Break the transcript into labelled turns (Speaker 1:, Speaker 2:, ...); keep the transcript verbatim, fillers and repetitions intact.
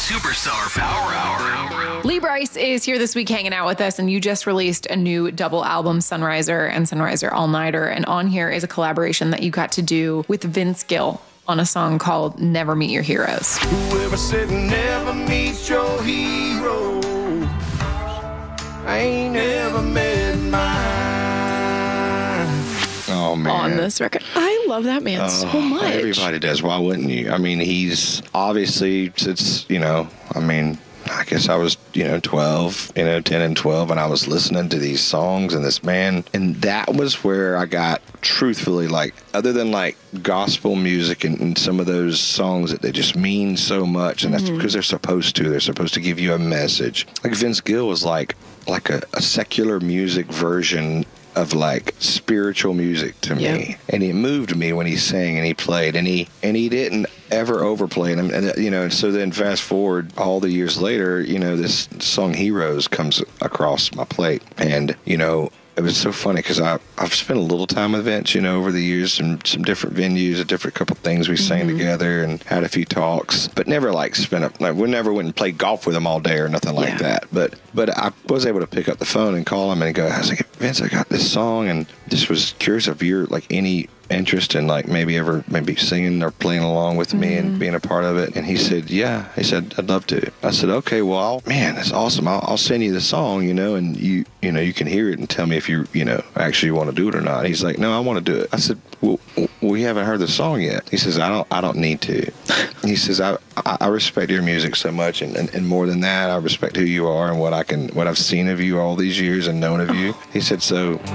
Speaker 1: Superstar Power Hour.
Speaker 2: Lee Brice is here this week hanging out with us, and you just released a new double album, Sunriser and Sunriser All Nighter. And on here is a collaboration that you got to do with Vince Gill on a song called Never Meet Your Heroes.
Speaker 3: Whoever said never meet your hero, I ain't never met mine.
Speaker 4: Oh, man.
Speaker 2: On this record. I love that man
Speaker 4: Oh,
Speaker 2: so much.
Speaker 4: Everybody does. Why wouldn't you? I mean, he's obviously, it's, you know, I mean, I guess I was, you know, twelve, you know, ten and twelve, and I was listening to these songs and this man. And that was where I got, truthfully, like, other than like gospel music and, and some of those songs that they just mean so much, and that's mm-hmm. because they're supposed to. They're supposed to give you a message. Like Vince Gill was like, like a, a secular music version of like spiritual music to
Speaker 2: yeah.
Speaker 4: me, and he moved me when he sang and he played, and he and he didn't ever overplay it. And, and you know, and so then fast forward all the years later, you know, this song Heroes comes across my plate, and you know, it was so funny because I I've spent a little time with Vince, you know, over the years, and some different venues, a different couple things we mm-hmm. sang together, and had a few talks, but never like spent up. Like we never went and played golf with him all day or nothing like yeah. that. But but I was able to pick up the phone and call him and go. I was like, Vince, I got this song, and just was curious if you're like any interest in like maybe ever maybe singing or playing along with me mm-hmm. and being a part of it. And he said, yeah. He said, I'd love to. I said, okay, well, I'll, man, that's awesome. I'll, I'll send you the song, you know, and you you know you can hear it and tell me if you you know actually want to do it or not. He's like, no, I want to do it. I said, well, we haven't heard the song yet. He says, I don't I don't need to. He says, I I respect your music so much, and, and, and more than that, I respect who you are and what I can what I've seen of you all these years and known of you. He said, so